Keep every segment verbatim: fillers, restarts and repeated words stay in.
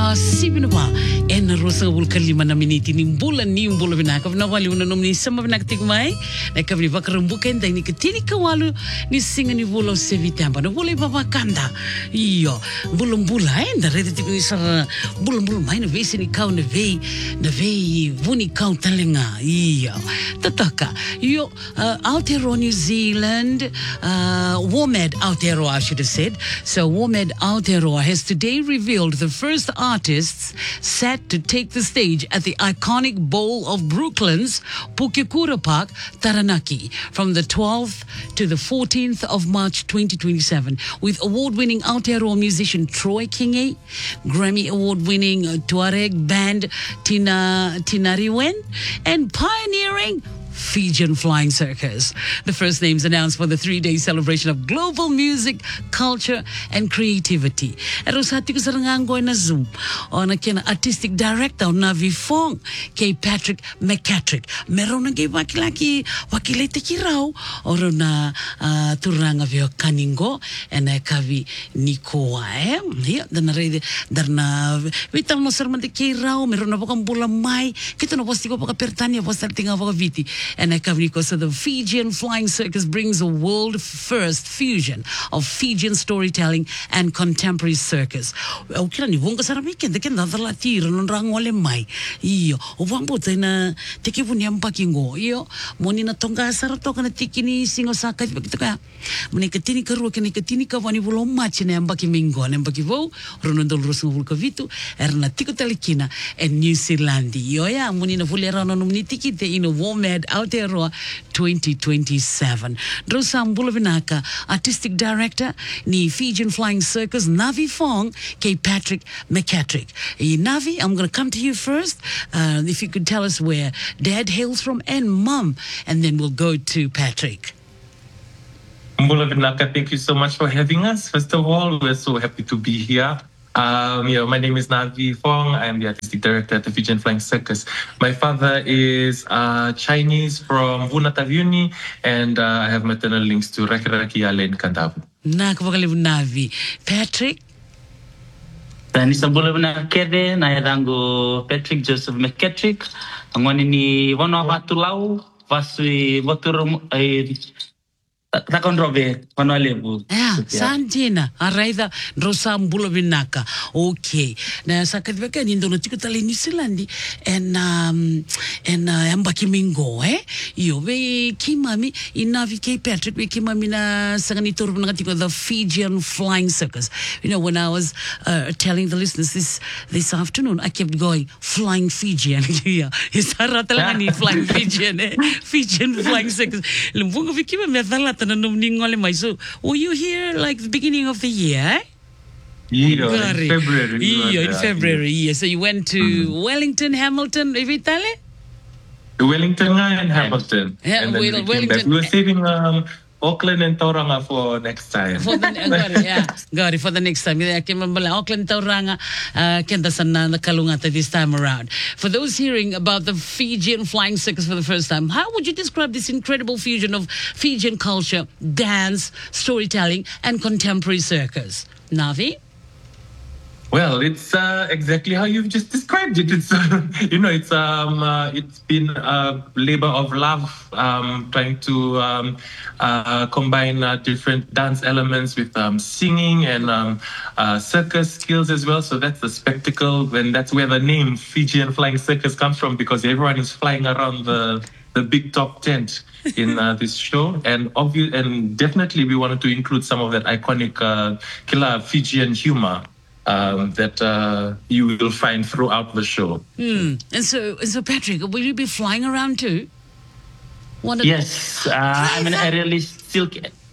sibinawa en rosa wul kalima na miniti ni mbula ni mbula binaka na wali una nomni sama binaka tigmai na kabri bakarumbuka ndai ni ketini kawalu ni singa ni vulo sevitamba na vule baba kanda iyo mbula mbula enda rede tiku ni sar mbula mbula mai na vesi ni kau na vei na vei vuni kau talenga iyo tataka iyo uh, Aotearoa New Zealand uh, WOMED Aotearoa I should have said so WOMED Aotearoa has today revealed the first artists set to take the stage at the iconic Bowl of Brooklyn's Pukekura Park, Taranaki, from the twelfth to the fourteenth of March twenty twenty-seven, with award-winning Aotearoa musician Troy Kingi, Grammy award-winning Tuareg band Tina Tinariwen, and pioneering Fijian Flying Circus. The first names announced for the three-day celebration of global music, culture, and creativity. Eros hati ko sarang ko na Zoom on a kina artistic director na Vifong kay Patrick McCatrick. Meron na kay wakilaki wakilete kirao oro na uh, turanga vyo kaningo ena kavi nikoa eh. Hiya dan rede darna vital no sermante kirao meron na bakang bula mai kita no posti ko paka pertania posta tinga paka viti. And Ekavniko, so the Fijian Flying Circus brings a world-first fusion of Fijian storytelling and contemporary circus. Ukira ni wonga sarami kende kenda dala tiro non rangole mai. Iyo, uvambo tena teki punya mpakingo. Iyo, moni na tonga sarato kana tiki ni singo saka gitu kaya. Moni ketini kerua kene ketini kawani vulo machi na mbaki mingo na mbaki vo ronondol rosu vulka vitu erna tiko talikina and New Zealand. Iyo ya moni na vulera no mni tiki te ino WOMED Aotearoa twenty twenty-seven. Drosa Mbulavinaka, artistic director, ni Fijian Flying Circus, Navi Fong, K. Patrick McCatrick. Eh, Navi, I'm going to come to you first. Uh, if you could tell us where Dad hails from and Mum, and then we'll go to Patrick. Mbulavinaka, thank you so much for having us. First of all, we're so happy to be here. Um, you know, my name is Navi Fong. I'm the artistic director at the Fijian Flying Circus. My father is uh, Chinese from Vunatavuni, and uh, I have maternal links to Rakiraki Yale in Kandavu. Nakapakalivu Navi. Patrick? Tani sabula na kede na yarango Patrick Joseph McCatrick. Angwani ni wano watu lau vasui watu ai Takondrove, Manuelebu. Yeah, Santina, Araida, Rosa Mbulavinaka. Okay. Na sakadveka ni ndono tiko tali New Zealand and um and uh, ambakimingo eh. Yo we kimami inavi K. Patrick we kimami na sangani toro na tiko the Fijian Flying Circus. You know when I was uh, telling the listeners this this afternoon I kept going flying Fijian. Yeah. Isara talaga ni flying Fijian eh. Fijian Flying Circus. Lumbungo vikima me dala. So, were you here like the beginning of the year? Yeah, in February. Yeah, in February, yeah. So you went to mm-hmm. Wellington, Hamilton, Evitale? Wellington and Hamilton. Yeah, and then well, we, Wellington. we were saving um, Auckland and Tauranga for next time. For the, got it, yeah, got it, for the next time. I can remember Auckland, Tauranga, kenda sana nakalungata this time around. For those hearing about the Fijian Flying Circus for the first time, how would you describe this incredible fusion of Fijian culture, dance, storytelling, and contemporary circus? Navi? Well, it's uh, exactly how you've just described it. It's uh, you know, it's um, uh, it's been a labor of love, um, trying to um, uh, combine uh, different dance elements with um, singing and um, uh, circus skills as well. So that's the spectacle, and that's where the name Fijian Flying Circus comes from, because everyone is flying around the the big top tent in uh, this show, and obvious, and definitely we wanted to include some of that iconic uh, killer Fijian humor. Um, that uh, you will find throughout the show. Mm. And so, and so, Patrick, will you be flying around too? One yes, uh, I'm an aerialist silk.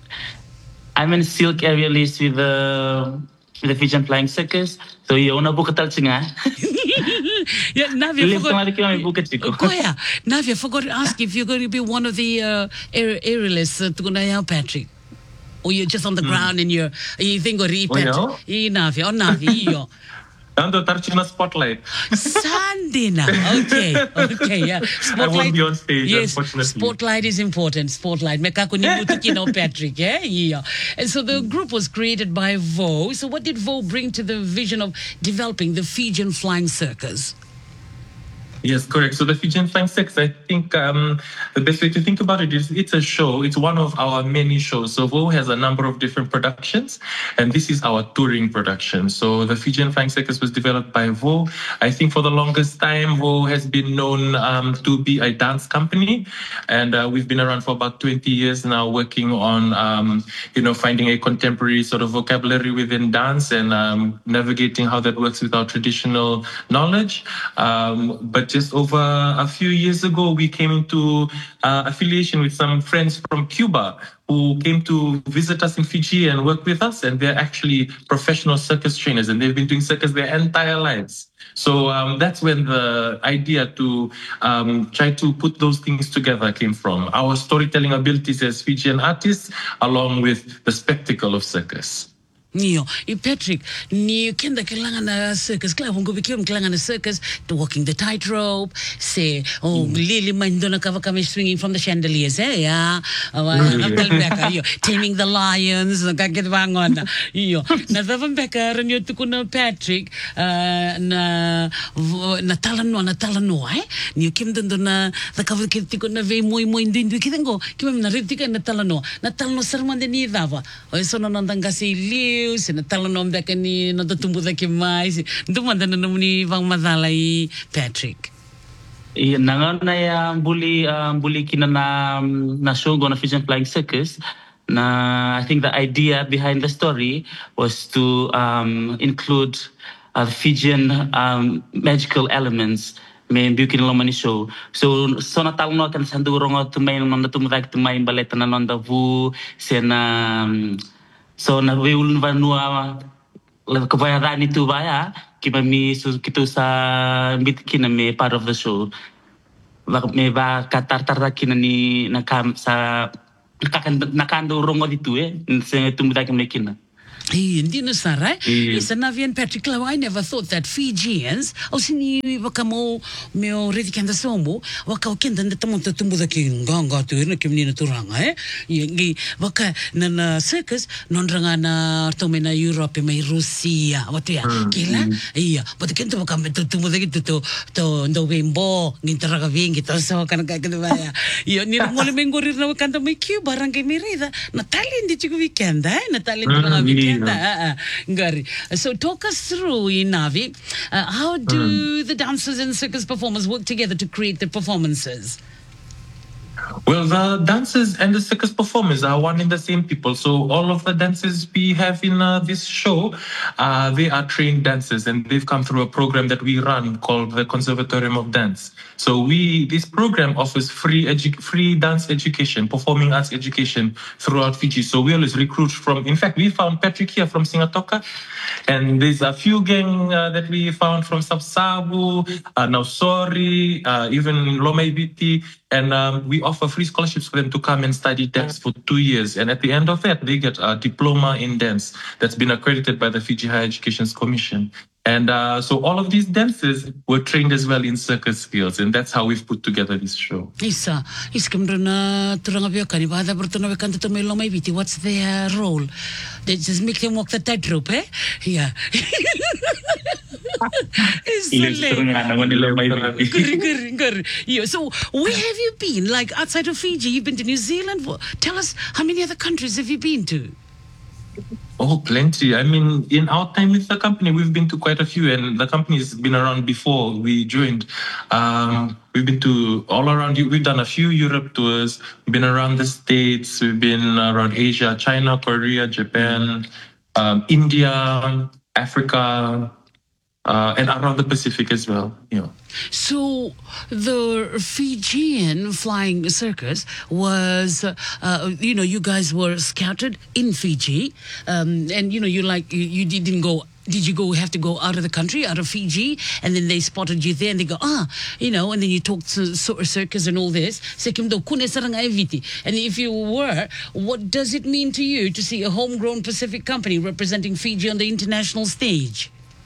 I'm an silk aerialist with the with the Fijian Flying Circus. So you wanna book a talchinga? Yeah, Navi, I forgot. Oh yeah, Navi, I forgot to ask if you're going to be one of the uh, aer aerialists uh, to Patrick. Or you're just on the mm. ground and you're, you think, or repent. Oh, no? Navi, or Navi, Tanto Tarchina Spotlight. Sandina. Okay. Okay. Yeah. I won't be on stage, Yes. unfortunately. Spotlight is important. Spotlight. Mekako ni mutuki no Patrick. Yeah. Yeah. And so the group was created by Vo. So what did Vo bring to the vision of developing the Fijian Flying Circus? Yes, correct. So the Fijian Flying Circus, I think um, the best way to think about it is it's a show. It's one of our many shows. So Vo has a number of different productions, and this is our touring production. So the Fijian Flying Circus was developed by Vo. I think for the longest time, Vo has been known um, to be a dance company, and uh, we've been around for about twenty years now, working on um, you know finding a contemporary sort of vocabulary within dance and um, navigating how that works with our traditional knowledge. Um, but just over a few years ago, we came into uh, affiliation with some friends from Cuba who came to visit us in Fiji and work with us. And they're actually professional circus trainers, and they've been doing circus their entire lives. So um, that's when the idea to um, try to put those things together came from. Our storytelling abilities as Fijian artists, along with the spectacle of circus. Niyo, i Patrick, ni kenda kailangan na circus. Kaya kung gubikiyo kailangan na circus, to walking the tightrope, say, oh, mm. lili man doon na kami swinging from the chandeliers, eh, yeah. Iyo, taming the lions, nagkakitwangon na. Iyo, natapang beka, rin yung tuko na Patrick, uh, na, natalano, natalano, eh. Niyo kim doon doon na, nakawakit ko na vei moy moy din, kitang ko, kim na riti ka natalano, natalano sarman din ni Dava. O, so nanandang kasi li, sinatalanom daka ni natutumbo daki mais dumanda na naman ni Vang Madalay Patrick. Iya, nangan na yung bully, um, bully kina na, na show go na Fijian Flying Circus. Na, I think the idea behind the story was to um, include uh, Fijian um, magical elements may bukin lo mani show. So, so natal no kan sandurong o tumayin man natumudag tumayin baleta na nonda vu sena um, so na viul vanua la kabayaan itu baya kiba mi so kito sa bit kina me part of the show va me va katar tar kina ni nakam sa nakakan nakando rongo ditu eh se tumda kina kina. Hey, hindi na sara. Isa na vian Patrick Lau, I never thought that Fijians, o sini waka mo meo redi kanda somo, waka okenda na tamon ta tumbuda ki nganga tu na kimni na turanga eh. Yengi waka na na circus non ranga na tome na Europe mai Rusia. Watu ya kila iya, but kento waka me tumbuda ki tu to ndo wembo ngintaraga vingi to so kana ka kana ya. Iyo ni ngole mengorir na wakanda mai Cuba ranga mirida. Natalia ndi chiku weekend eh, Natalia ndi weekend. Uh, uh, so talk us through, Inavi, uh, how do mm. the dancers and circus performers work together to create the performances? Well, the dancers and the circus performers are one and the same people. So all of the dancers we have in uh, this show, uh, they are trained dancers, and they've come through a program that we run called the Conservatorium of Dance. So we this program offers free edu- free dance education, performing arts education throughout Fiji. So we always recruit from, in fact, we found Patrick here from Singatoka, and there's a few gang uh, that we found from Sabsabu, uh, Nausori, uh, even Loma Ibiti. And um, we offer free scholarships for them to come and study dance for two years. And at the end of that, they get a diploma in dance that's been accredited by the Fiji Higher Education Commission. And uh, so all of these dancers were trained as well in circus skills. And that's how we've put together this show. Isa, iskamrana turangabyo kanibada bertuna bekanta to Loma Ibiti. What's their role? They just make them walk the tightrope, eh? Yeah. So where have you been? Like outside of Fiji, you've been to New Zealand. Tell us, how many other countries have you been to? Oh, plenty. I mean, in our time with the company, we've been to quite a few, and the company's been around before we joined. Um, we've been to all around. We've done a few Europe tours. We've been around the States. We've been around Asia, China, Korea, Japan, um, India, Africa, uh, and around the Pacific as well. Yeah. So the Fijian Flying Circus was, uh, you know, you guys were scouted in Fiji, um, and you know, you like you, you didn't go. Did you go have to go out of the country, out of Fiji, and then they spotted you there, and they go, ah, you know, and then you talked to circus and all this. And if you were, what does it mean to you to see a homegrown Pacific company representing Fiji on the international stage?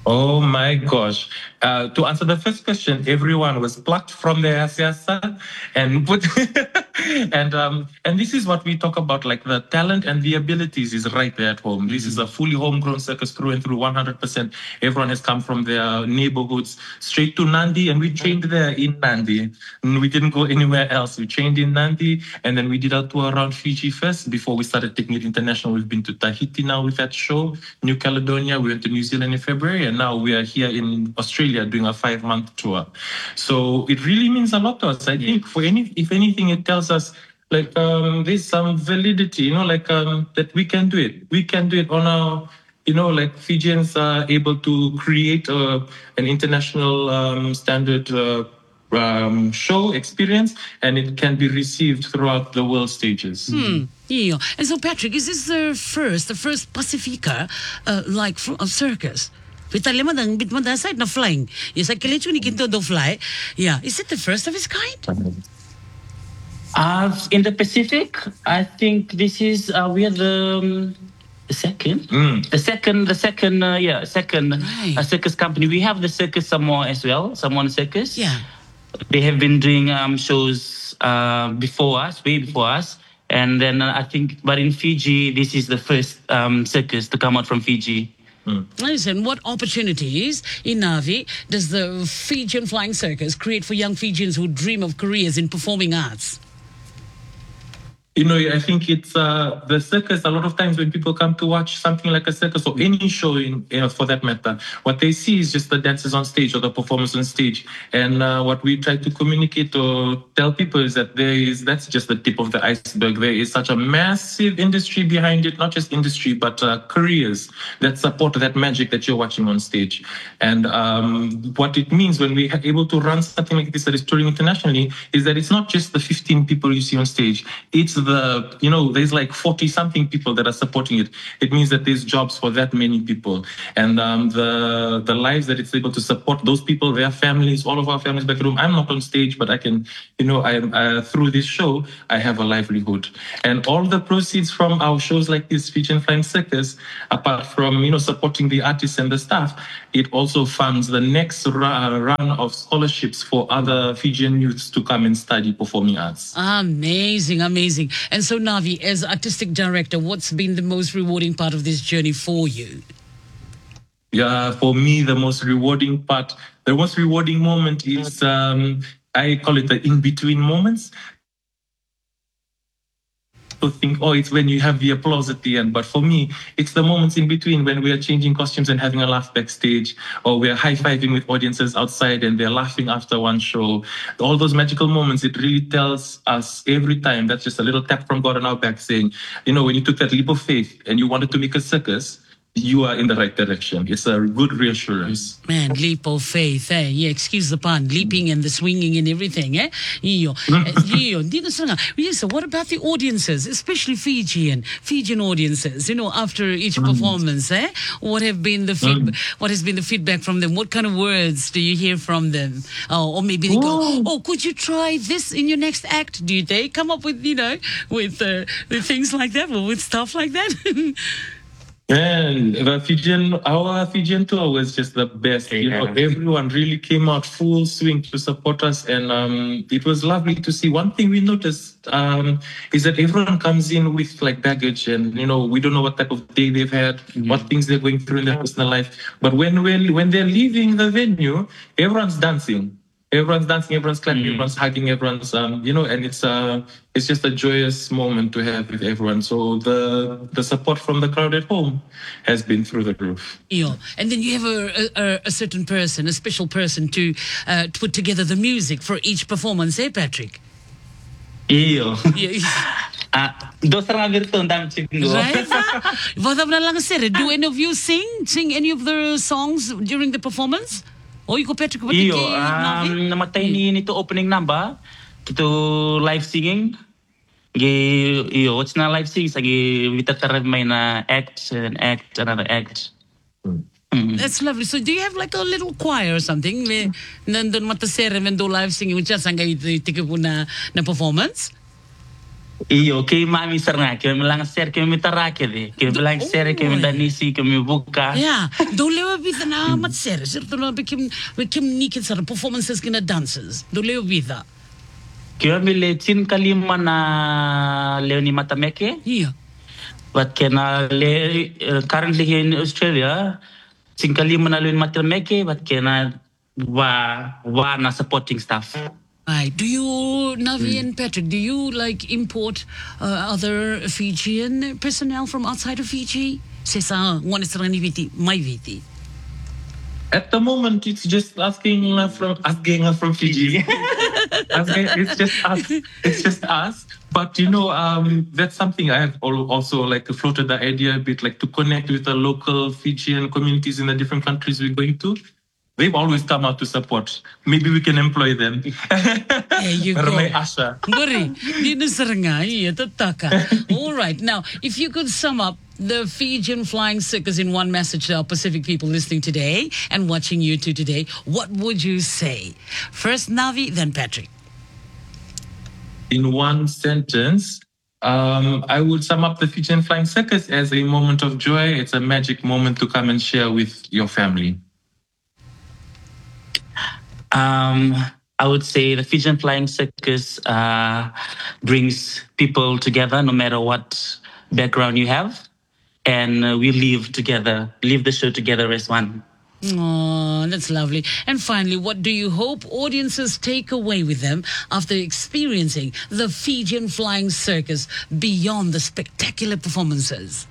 Oh my gosh. Uh, to answer the first question, everyone was plucked from their siasa and put and um and this is what we talk about, like the talent and the abilities is right there at home. This is a fully homegrown circus through and through one hundred percent. Everyone has come from their neighborhoods straight to Nandi, and we trained there in Nandi. And we didn't go anywhere else. We trained in Nandi, and then we did our tour around Fiji first before we started taking it international. We've been to Tahiti now with that show, New Caledonia. We went to New Zealand in February, and now we are here in Australia doing a five-month tour. So it really means a lot to us. I think for any, if anything, it tells us like um, there's some validity, you know, like um, that we can do it. We can do it on our, you know, like Fijians are able to create uh, an international um, standard uh, um, show experience, and it can be received throughout the world stages. Hmm. Yeah. And so, Patrick, is this the first, the first Pacifica, uh, like fr- uh, circus? Kita lima dang bit manda side na flying. Yes, I can you can do fly. Yeah. Is it the first of its kind? Uh, in the Pacific, I think this is uh, we are the, um, the second, Mm. the second, the second, uh, yeah, second Right. uh, circus company. We have the Circus Samoa as well, Samoan Circus. Yeah. They have been doing um, shows uh, before us, way before us, and then uh, I think, but in Fiji, this is the first um, circus to come out from Fiji. Listen, what opportunities in Navi does the Fijian Flying Circus create for young Fijians who dream of careers in performing arts? You know, I think it's uh, the circus. A lot of times when people come to watch something like a circus or any show, in, you know, for that matter, what they see is just the dancers on stage or the performers on stage. And uh, what we try to communicate or tell people is that there is that's just the tip of the iceberg. There is such a massive industry behind it, not just industry, but uh, careers that support that magic that you're watching on stage. And um, what it means when we are able to run something like this that is touring internationally is that it's not just the fifteen people you see on stage. It's the, you know, there's like forty something people that are supporting it. It means that there's jobs for that many people. And um, the the lives that it's able to support those people, their families, all of our families back at home. I'm not on stage, but I can, you know, I uh, through this show, I have a livelihood. And all the proceeds from our shows like this, Fijian Flying Circus, apart from, you know, supporting the artists and the staff, it also funds the next ra- run of scholarships for other Fijian youths to come and study performing arts. Amazing, amazing. And so, Navi, as artistic director, what's been the most rewarding part of this journey for you? Yeah, for me, the most rewarding part, the most rewarding moment is, um, I call it the in-between moments. People think, oh, it's when you have the applause at the end. But for me, it's the moments in between when we are changing costumes and having a laugh backstage, or we're high-fiving with audiences outside and they're laughing after one show. All those magical moments, it really tells us every time, that's just a little tap from God on our back saying, you know, when you took that leap of faith and you wanted to make a circus, you are in the right direction. It's a good reassurance. Man, leap of faith, eh? Yeah, excuse the pun. Leaping and the swinging and everything, eh? Iyo. Eh, iyo. Dito sa nga. Yes, so what about the audiences, especially Fijian, Fijian audiences, you know, after each performance, eh? What have been the feed- what has been the feedback from them? What kind of words do you hear from them? Oh, or maybe they go, oh, could you try this in your next act? Do they come up with, you know, with, uh, with things like that, or with stuff like that? And the Fijian, our Fijian tour was just the best. You know, everyone really came out full swing to support us, and um, it was lovely to see. One thing we noticed um, is that everyone comes in with like baggage, and you know, we don't know what type of day they've had, what things they're going through in their personal life. But when when when they're leaving the venue, everyone's dancing. Everyone's dancing, everyone's clapping, Mm. everyone's hugging, everyone's, um, you know, and it's uh, it's just a joyous moment to have with everyone. So the the support from the crowd at home has been through the roof. Yeah, and then you have a, a, a certain person, a special person to, uh, to put together the music for each performance, eh, Patrick? Iyo. Yeah. Ah, dos orang virtu ndam cikgu. Right? Wat heb na lang gezegd? Do any of you sing? Sing any of the songs during the performance? Oh, you go Patrick, what Iyo, did you- um, namatay ni nito opening number, kito live singing. Gi, iyo, what's na live singing? Sagi, kita may na act, and act, another act. Mm. That's lovely. So do you have like a little choir or something? Me, nandun matasere, when do live singing, which is ang ticket po na, na performance? Iyo, kay mami sarang kami lang ser kami tarake de. Kami lang ser kami danisi kami buka. Ja, då lever vi den här mat ser. Så då bekim bekim niket sar performances kina dances. Då lever vi där. Kami le tin kalima na Leonie Matameke. Ja. But kena le uh, currently here in Australia, tin kalima na Leonie Matameke, but kena wa wa na supporting staff. Right. Do you, Navi and Patrick, do you like import uh, other Fijian personnel from outside of Fiji? Sesa, one is rani viti, my viti. At the moment, it's just asking uh, from asking uh, from Fiji. asking, it's just us. It's just us. But you know, um, that's something I have al- also like floated the idea a bit, like to connect with the local Fijian communities in the different countries we're going to. They've always come out to support. Maybe we can employ them. There you go. Ramai Asha. Gori, di na saranga, iya, tataka. All right. Now, if you could sum up the Fijian Flying Circus in one message to our Pacific people listening today and watching you two today, what would you say? First Navi, then Patrick. In one sentence, um, I would sum up the Fijian Flying Circus as a moment of joy. It's a magic moment to come and share with your family. Um, I would say the Fijian Flying Circus uh, brings people together no matter what background you have. And uh, we live together, live the show together as one. Oh, that's lovely. And finally, what do you hope audiences take away with them after experiencing the Fijian Flying Circus beyond the spectacular performances?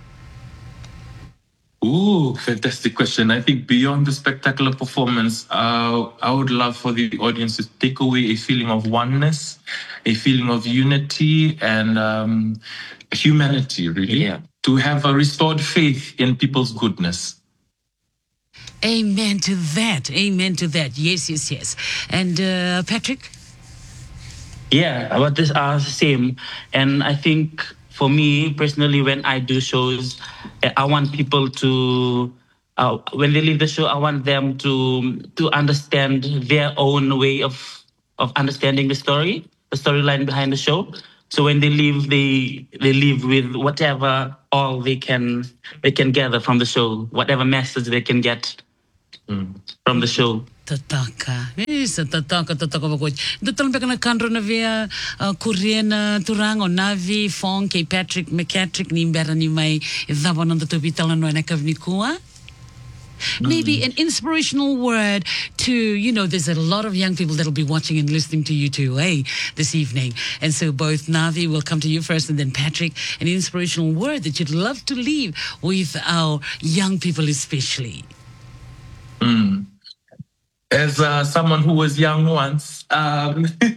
Ooh, fantastic question. I think beyond the spectacular performance, uh, I would love for the audience to take away a feeling of oneness, a feeling of unity and um, humanity, really. Yeah. To have a restored faith in people's goodness. Amen to that. Amen to that. Yes, yes, yes. And uh, Patrick? Yeah, about this are the same. And I think for me personally, when I do shows, eh, I want people to, uh, when they leave the show, I want them to to understand their own way of of understanding the story, the storyline behind the show. So when they leave, they they leave with whatever all they can they can gather from the show, whatever message they can get Mm. from the show. Tataka. Isa tataka tataka bagoy. Dutang beka na kanro na via Korean turang o Navi Fong kay Patrick McCatrick ni mbera ni may idabon ng tutubitalan no na kavnikua. Maybe an inspirational word to, you know, there's a lot of young people that'll be watching and listening to you too, eh, this evening. And so both Navi will come to you first and then Patrick, an inspirational word that you'd love to leave with our young people especially. Mm. As uh, someone who was young once, um,